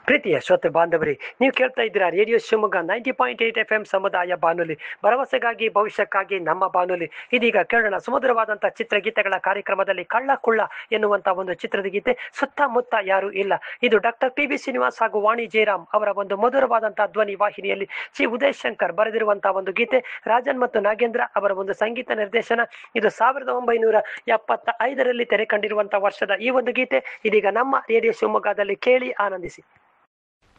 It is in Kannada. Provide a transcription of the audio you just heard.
ಪ್ರೀತಿಯ ಶ್ರೋತೆ ಬಾಂಧವರೇ, ನೀವು ಕೇಳ್ತಾ ಇದ್ದೀರಾ ರೇಡಿಯೋ ಶಿವಮೊಗ್ಗ 90.8 FM ಸಮುದಾಯ ಬಾನುಲಿ, ಭರವಸೆಗಾಗಿ ಭವಿಷ್ಯಕ್ಕಾಗಿ ನಮ್ಮ ಬಾನುಲಿ. ಇದೀಗ ಕೇಳೋಣ ಸುಮಧುರವಾದಂತಹ ಚಿತ್ರಗೀತೆಗಳ ಕಾರ್ಯಕ್ರಮದಲ್ಲಿ ಕಳ್ಳ ಕುಳ್ಳ ಎನ್ನುವಂತ ಒಂದು ಚಿತ್ರದ ಗೀತೆ, ಸುತ್ತಮುತ್ತ ಯಾರು ಇಲ್ಲ. ಇದು ಡಾಕ್ಟರ್ ಪಿ ಬಿ ಶ್ರೀನಿವಾಸ್ ಹಾಗೂ ವಾಣಿ ಜಯರಾಮ್ ಅವರ ಒಂದು ಮಧುರವಾದಂತಹ ಧ್ವನಿ ವಾಹಿನಿಯಲ್ಲಿ ಶ್ರೀ ಉದಯ್ ಶಂಕರ್ ಬರೆದಿರುವಂತಹ ಒಂದು ಗೀತೆ, ರಾಜನ್ ಮತ್ತು ನಾಗೇಂದ್ರ ಅವರ ಒಂದು ಸಂಗೀತ ನಿರ್ದೇಶನ. ಇದು 1975ರಲ್ಲಿ ತೆರೆ ಕಂಡಿರುವಂತಹ ವರ್ಷದ ಈ ಒಂದು ಗೀತೆ ಇದೀಗ ನಮ್ಮ ರೇಡಿಯೋ ಶಿವಮೊಗ್ಗದಲ್ಲಿ ಕೇಳಿ ಆನಂದಿಸಿ.